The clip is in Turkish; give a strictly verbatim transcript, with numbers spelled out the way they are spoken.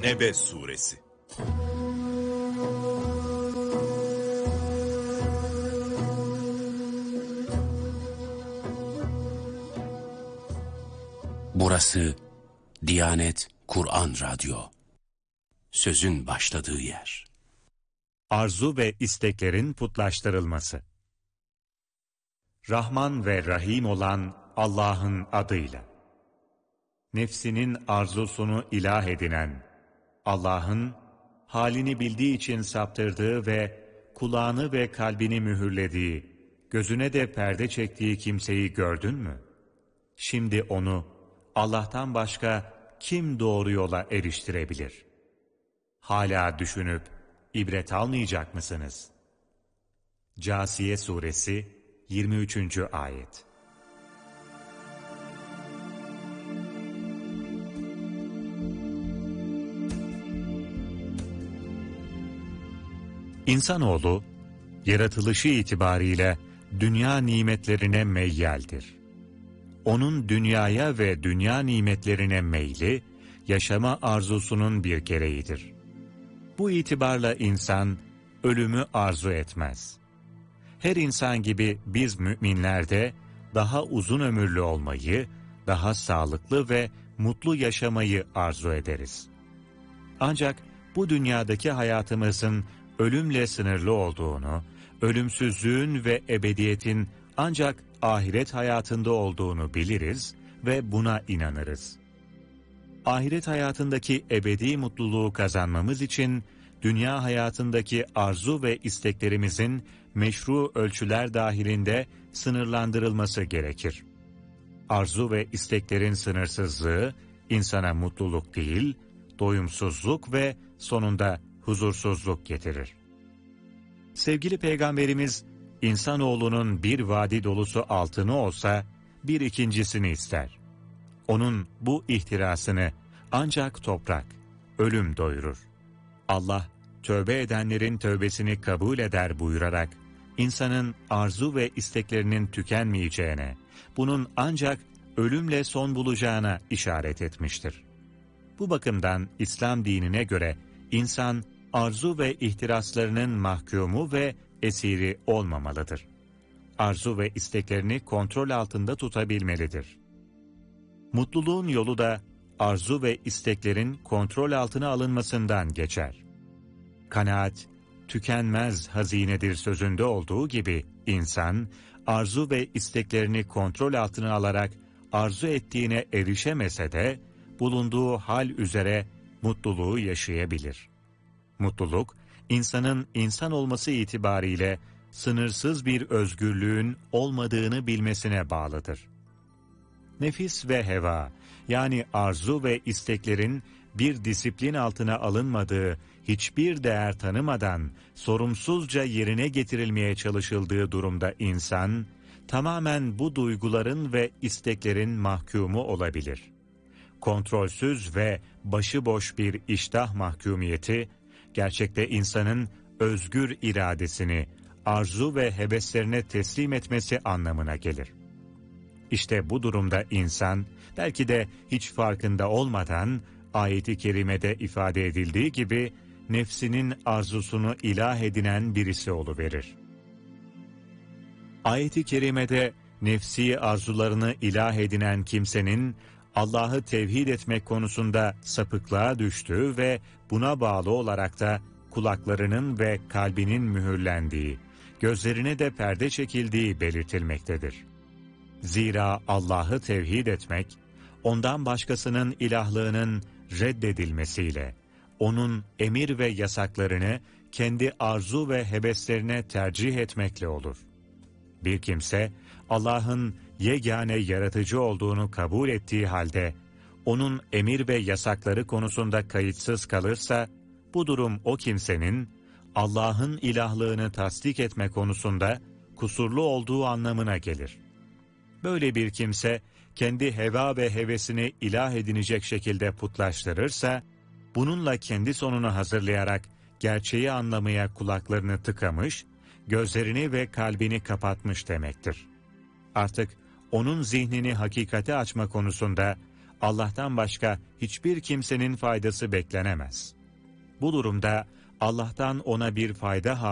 Nebe Suresi. Burası Diyanet Kur'an Radyo. Sözün başladığı yer. Arzu ve isteklerin putlaştırılması. Rahman ve Rahim olan Allah'ın adıyla. Nefsinin arzusunu ilah edinen, Allah'ın halini bildiği için saptırdığı ve kulağını ve kalbini mühürlediği, gözüne de perde çektiği kimseyi gördün mü? Şimdi onu Allah'tan başka kim doğru yola eriştirebilir? Hala düşünüp ibret almayacak mısınız? Câsiye Suresi yirmi üçüncü Ayet. İnsanoğlu, yaratılışı itibariyle dünya nimetlerine meyyaldir. Onun dünyaya ve dünya nimetlerine meyli, yaşama arzusunun bir gereğidir. Bu itibarla insan, ölümü arzu etmez. Her insan gibi biz müminler de daha uzun ömürlü olmayı, daha sağlıklı ve mutlu yaşamayı arzu ederiz. Ancak bu dünyadaki hayatımızın ölümle sınırlı olduğunu, ölümsüzlüğün ve ebediyetin ancak ahiret hayatında olduğunu biliriz ve buna inanırız. Ahiret hayatındaki ebedi mutluluğu kazanmamız için dünya hayatındaki arzu ve isteklerimizin meşru ölçüler dahilinde sınırlandırılması gerekir. Arzu ve isteklerin sınırsızlığı insana mutluluk değil, doyumsuzluk ve sonunda huzursuzluk getirir. Sevgili Peygamberimiz, insanoğlunun bir vadi dolusu altını olsa bir ikincisini ister. Onun bu ihtirasını ancak toprak, ölüm doyurur. Allah, tövbe edenlerin tövbesini kabul eder buyurarak, insanın arzu ve isteklerinin tükenmeyeceğine, bunun ancak ölümle son bulacağına işaret etmiştir. Bu bakımdan İslam dinine göre insan arzu ve ihtiraslarının mahkumu ve esiri olmamalıdır. Arzu ve isteklerini kontrol altında tutabilmelidir. Mutluluğun yolu da arzu ve isteklerin kontrol altına alınmasından geçer. Kanaat, tükenmez hazinedir sözünde olduğu gibi insan, arzu ve isteklerini kontrol altına alarak arzu ettiğine erişemese de, bulunduğu hal üzere mutluluğu yaşayabilir. Mutluluk, insanın insan olması itibariyle sınırsız bir özgürlüğün olmadığını bilmesine bağlıdır. Nefis ve heva, yani arzu ve isteklerin bir disiplin altına alınmadığı, hiçbir değer tanımadan sorumsuzca yerine getirilmeye çalışıldığı durumda insan, tamamen bu duyguların ve isteklerin mahkumu olabilir. Kontrolsüz ve başıboş bir iştah mahkumiyeti, gerçekte insanın özgür iradesini, arzu ve heveslerine teslim etmesi anlamına gelir. İşte bu durumda insan, belki de hiç farkında olmadan, ayet-i kerimede ifade edildiği gibi, nefsinin arzusunu ilah edinen birisi oluverir. Ayet-i kerimede, nefsi arzularını ilah edinen kimsenin, Allah'ı tevhid etmek konusunda sapıklığa düştüğü ve buna bağlı olarak da kulaklarının ve kalbinin mühürlendiği, gözlerine de perde çekildiği belirtilmektedir. Zira Allah'ı tevhid etmek, ondan başkasının ilahlığının reddedilmesiyle, onun emir ve yasaklarını kendi arzu ve heveslerine tercih etmekle olur. Bir kimse, Allah'ın yegane yaratıcı olduğunu kabul ettiği halde, onun emir ve yasakları konusunda kayıtsız kalırsa, bu durum o kimsenin, Allah'ın ilahlığını tasdik etme konusunda kusurlu olduğu anlamına gelir. Böyle bir kimse, kendi heva ve hevesini ilah edinecek şekilde putlaştırırsa, bununla kendi sonunu hazırlayarak gerçeği anlamaya kulaklarını tıkamış, gözlerini ve kalbini kapatmış demektir. Artık onun zihnini hakikate açma konusunda Allah'tan başka hiçbir kimsenin faydası beklenemez. Bu durumda Allah'tan ona bir fayda